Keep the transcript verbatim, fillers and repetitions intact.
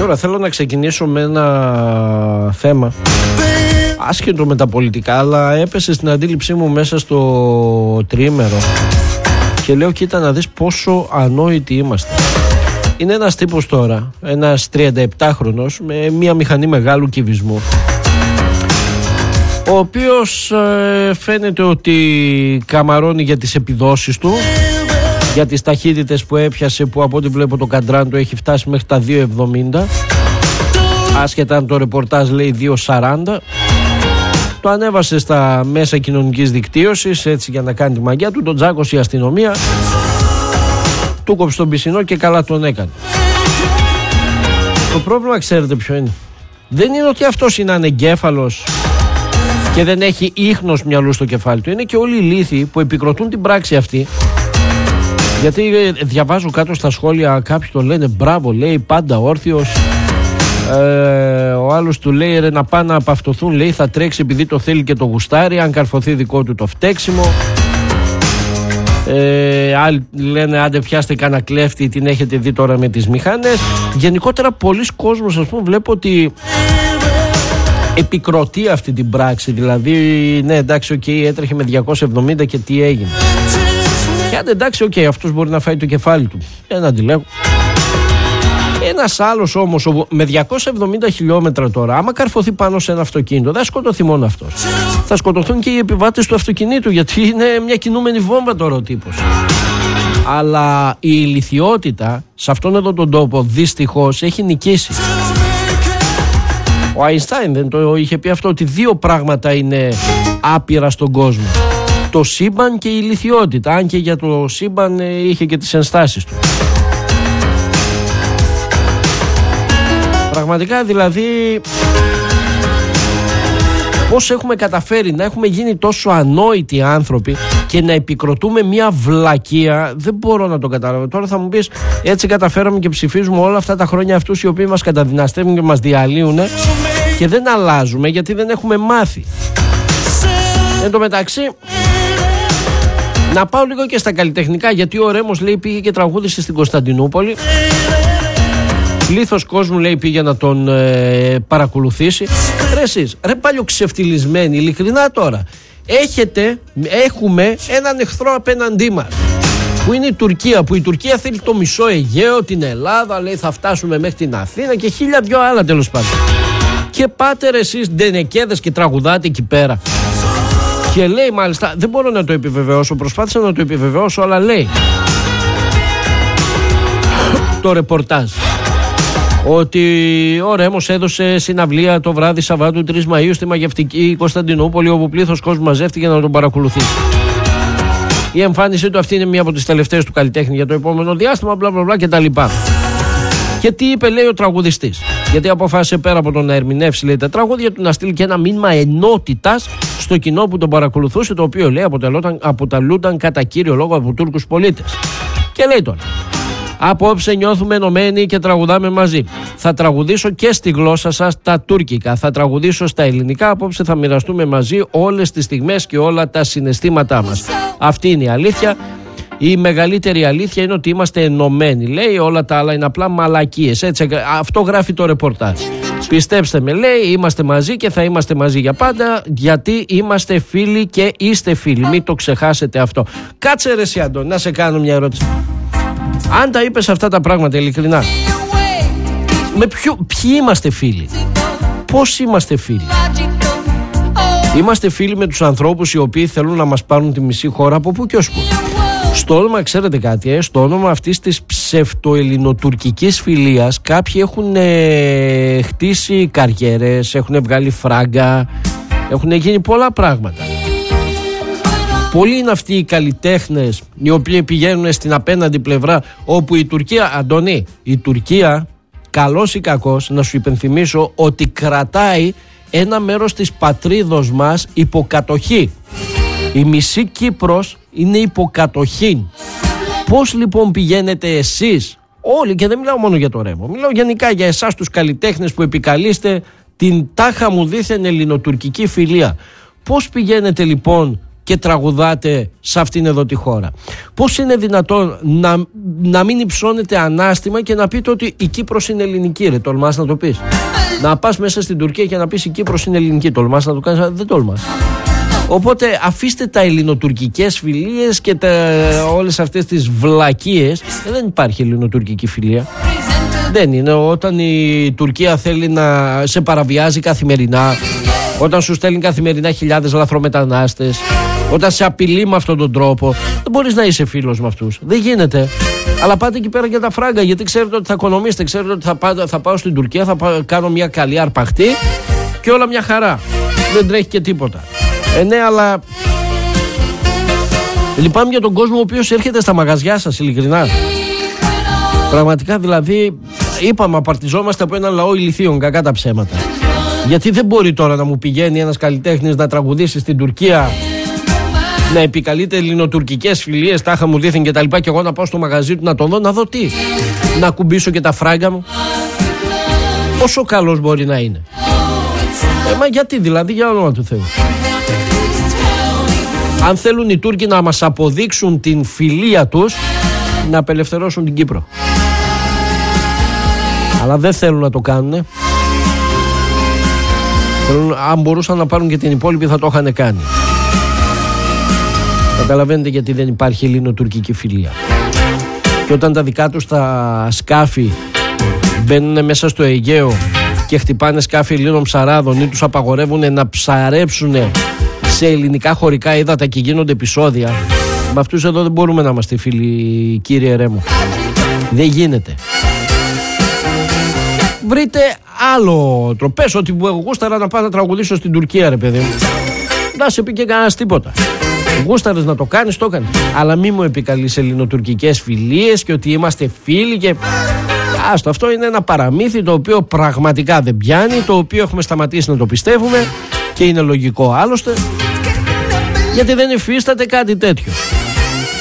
Τώρα θέλω να ξεκινήσω με ένα θέμα άσχετο με τα πολιτικά, αλλά έπεσε στην αντίληψή μου μέσα στο τριήμερο και λέω κοίτα να δεις πόσο ανόητοι είμαστε. Είναι ένας τύπος τώρα, ένας τριανταεπτάχρονος με μια μηχανή μεγάλου κυβισμού, ο οποίος ε, φαίνεται ότι καμαρώνει για τις επιδόσεις του, για τις ταχύτητες που έπιασε, που από ό,τι βλέπω το καντράν του έχει φτάσει μέχρι τα δύο εβδομήντα, άσχετα αν το ρεπορτάζ λέει δύο σαράντα. Το ανέβασε στα μέσα κοινωνικής δικτύωσης έτσι για να κάνει τη μαγιά του, τον τζάκωσε η αστυνομία, του κόψε τον πισινό και καλά τον έκανε. Το πρόβλημα ξέρετε ποιο είναι? Δεν είναι ότι αυτός είναι ανεγκέφαλος και δεν έχει ίχνος μυαλού στο κεφάλι του. Είναι και όλοι οι λύθοι που επικροτούν την πράξη αυτή. Γιατί διαβάζω κάτω στα σχόλια, κάποιοι το λένε μπράβο, λέει πάντα όρθιος. Ε, ο άλλος του λέει ρε να πάνε να απαυτοθούν, λέει θα τρέξει επειδή το θέλει και το γουστάρει, αν καρφωθεί δικό του το φταίξιμο. Ε, άλλοι λένε άντε πιάστε κανένα κλέφτη, την έχετε δει τώρα με τις μηχανές. Γενικότερα πολλοί κόσμος, ας πούμε, βλέπω ότι επικροτεί αυτή την πράξη. Δηλαδή ναι εντάξει οκ, okay, έτρεχε με διακόσια εβδομήντα και τι έγινε. Και άντε εντάξει οκ, okay, αυτός μπορεί να φάει το κεφάλι του, δεν αντιλέγω. Ένας άλλος όμως με διακόσια εβδομήντα χιλιόμετρα τώρα, άμα καρφωθεί πάνω σε ένα αυτοκίνητο, δεν θα σκοτωθεί μόνο αυτός. Θα σκοτωθούν και οι επιβάτες του αυτοκινήτου, γιατί είναι μια κινούμενη βόμβα τώρα ο τύπος. Αλλά η ηλιθιότητα σε αυτόν εδώ τον τόπο δυστυχώς έχει νικήσει. Ο Αϊνστάιν δεν το είχε πει αυτό, ότι δύο πράγματα είναι άπειρα στον κόσμο: το σύμπαν και η ηλιθιότητα. Αν και για το σύμπαν είχε και τις ενστάσεις του. Πραγματικά δηλαδή πώς έχουμε καταφέρει να έχουμε γίνει τόσο ανόητοι άνθρωποι και να επικροτούμε μια βλακεία, δεν μπορώ να το καταλάβω. Τώρα θα μου πεις έτσι καταφέραμε και ψηφίζουμε όλα αυτά τα χρόνια αυτούς οι οποίοι μας καταδυναστεύουν και μας διαλύουν και δεν αλλάζουμε γιατί δεν έχουμε μάθει. Εν τω μεταξύ να πάω λίγο και στα καλλιτεχνικά, γιατί ο Ρέμος λέει πήγε και τραγούδισε στην Κωνσταντινούπολη. Πλήθος κόσμου λέει πήγε να τον ε, παρακολουθήσει. Ρε εσείς, ρε παλιοξευτιλισμένοι, ειλικρινά τώρα, έχετε, έχουμε έναν εχθρό απέναντί μας που είναι η Τουρκία, που η Τουρκία θέλει το μισό Αιγαίο, την Ελλάδα, λέει θα φτάσουμε μέχρι την Αθήνα και χίλια δυο άλλα τέλος πάντων. Και πάτε ρε εσείς ντενεκέδες και τραγουδάτε εκεί πέρα. Και λέει μάλιστα, δεν μπορώ να το επιβεβαιώσω, προσπάθησα να το επιβεβαιώσω, αλλά λέει το ρεπορτάζ ότι ο Ρέμος έδωσε συναυλία το βράδυ Σαββάτου τρεις Μαΐου στη μαγευτική Κωνσταντινούπολη, όπου πλήθος κόσμου μαζεύτηκε να τον παρακολουθήσει. Η εμφάνισή του αυτή είναι μία από τις τελευταίες του καλλιτέχνη για το επόμενο διάστημα, μπλα μπλα μπλα κτλ. Και τι είπε, λέει, ο τραγουδιστής? Γιατί αποφάσισε πέρα από το να ερμηνεύσει, λέει, τα τραγούδια του, να στείλει και ένα μήνυμα ενότητας στο κοινό που τον παρακολουθούσε, το οποίο, λέει, αποτελούνταν κατά κύριο λόγο από Τούρκους πολίτες. Και λέει τώρα: απόψε νιώθουμε ενωμένοι και τραγουδάμε μαζί. Θα τραγουδήσω και στη γλώσσα σας τα τουρκικά. Θα τραγουδήσω στα ελληνικά. Απόψε θα μοιραστούμε μαζί όλες τις στιγμές και όλα τα συναισθήματά μας. Αυτή είναι η αλήθεια. Η μεγαλύτερη αλήθεια είναι ότι είμαστε ενωμένοι. Λέει, όλα τα άλλα είναι απλά μαλακίες. Έτσι, αυτό γράφει το ρεπορτάζ. Πιστέψτε με, λέει, είμαστε μαζί και θα είμαστε μαζί για πάντα, γιατί είμαστε φίλοι και είστε φίλοι. Μην το ξεχάσετε αυτό. Κάτσε ρε εσύ, Αντώνη, να σε κάνω μια ερώτηση. Αν τα είπες αυτά τα πράγματα ειλικρινά, με ποιο, ποιοι είμαστε φίλοι? Πώς είμαστε φίλοι? Είμαστε φίλοι με τους ανθρώπους οι οποίοι θέλουν να μας πάρουν τη μισή χώρα από πού και ως πού. Στο όνομα, ξέρετε κάτι, ε, στο όνομα αυτής της ψευτοελληνοτουρκικής φιλίας, κάποιοι έχουν ε, χτίσει καριέρες, έχουν βγάλει φράγκα, έχουν γίνει πολλά πράγματα. Πολλοί είναι αυτοί οι καλλιτέχνες οι οποίοι πηγαίνουν στην απέναντι πλευρά, όπου η Τουρκία, Αντώνη, η Τουρκία, καλός ή κακός, να σου υπενθυμίσω ότι κρατάει ένα μέρος της πατρίδος μας υποκατοχή. Η μισή Κύπρος είναι υποκατοχή. Πώς λοιπόν πηγαίνετε εσείς όλοι, και δεν μιλάω μόνο για το Ρέμο, μιλάω γενικά για εσάς τους καλλιτέχνες που επικαλείστε την τάχα μου δίθεν ελληνοτουρκική φιλία, πώς πηγαίνετε λοιπόν και τραγουδάτε σε αυτήν εδώ τη χώρα? Πώς είναι δυνατόν να, να μην υψώνετε ανάστημα και να πείτε ότι η Κύπρος είναι ελληνική? Ρε, τολμάς να το πεις? Να πας μέσα στην Τουρκία και να πεις η Κύπρος είναι ελληνική, τολμάς να το κάνεις? Δεν τολμάς. Οπότε αφήστε τα ελληνοτουρκικές φιλίες και τα, όλες αυτές τις βλακίες. Δεν υπάρχει ελληνοτουρκική φιλία. Δεν είναι. Όταν η Τουρκία θέλει να σε παραβιάζει καθημερινά, όταν σου στέλνει καθημερινά χιλιάδες λαθρομετανάστες, όταν σε απειλεί με αυτόν τον τρόπο, δεν μπορείς να είσαι φίλος με αυτούς. Δεν γίνεται. Αλλά πάτε εκεί πέρα για τα φράγκα, γιατί ξέρετε ότι θα οικονομήσετε, ξέρετε ότι θα, πά, θα πάω στην Τουρκία, θα πάω, κάνω μια καλή αρπαχτή και όλα μια χαρά. Δεν τρέχει και τίποτα. Ε, ναι, αλλά λυπάμαι για τον κόσμο ο οποίος έρχεται στα μαγαζιά σας, ειλικρινά. Πραγματικά, δηλαδή, είπαμε, απαρτιζόμαστε από έναν λαό ηλιθίων, κακά τα ψέματα. Γιατί δεν μπορεί τώρα να μου πηγαίνει ένας καλλιτέχνης να τραγουδήσει στην Τουρκία, να επικαλείται ελληνοτουρκικές φιλίες, τάχα μου δίθεν κτλ. Και, και εγώ να πάω στο μαγαζί του να τον δω, να δω τι? Να κουμπίσω και τα φράγκα μου? Πόσο καλός μπορεί να είναι? Ε, μα γιατί δηλαδή, για όνομα του Θεού? Αν θέλουν οι Τούρκοι να μας αποδείξουν την φιλία τους, να απελευθερώσουν την Κύπρο. Αλλά δεν θέλουν να το κάνουν. Θέλουν, αν μπορούσαν να πάρουν και την υπόλοιπη θα το είχαν κάνει. Καταλαβαίνετε γιατί δεν υπάρχει ελληνοτουρκική φιλία. Και όταν τα δικά τους τα σκάφη μπαίνουν μέσα στο Αιγαίο και χτυπάνε σκάφη Ελλήνων ψαράδων ή τους απαγορεύουν να ψαρέψουν σε ελληνικά χωρικά ύδατα και γίνονται επεισόδια, με αυτούς εδώ δεν μπορούμε να είμαστε φίλοι, κύριε Ρέμο. Δεν γίνεται. Βρείτε άλλο τρόπο. Πες ότι γούσταρα να πάω να τραγουδήσω στην Τουρκία, ρε παιδί μου. Να σε πει και κανένας τίποτα. Γούσταρες να το κάνεις, το κάνεις. Αλλά μη μου επικαλείς ελληνοτουρκικές φιλίες και ότι είμαστε φίλοι και... Άστο, αυτό είναι ένα παραμύθι το οποίο πραγματικά δεν πιάνει, το οποίο έχουμε σταματήσει να το πιστεύουμε και είναι λογικό άλλωστε, γιατί δεν υφίσταται κάτι τέτοιο.